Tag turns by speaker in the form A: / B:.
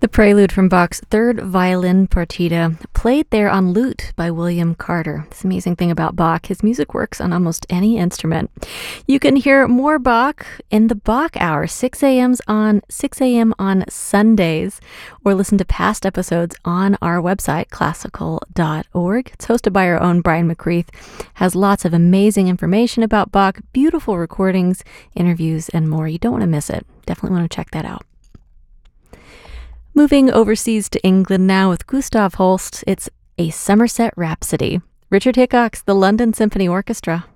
A: The prelude from Bach's Third Violin Partita, played there on lute by William Carter. It's the amazing thing about Bach. His music works on almost any instrument. You can hear more Bach in the Bach Hour, 6 a.m. on Sundays, or listen to past episodes on our website, classical.org. It's hosted by our own Brian McCreath. Has lots of amazing information about Bach, beautiful recordings, interviews, and more. You don't want to miss it. Definitely want to check that out. Moving overseas to England now with Gustav Holst, it's A Somerset Rhapsody. Richard Hickox, the London Symphony Orchestra.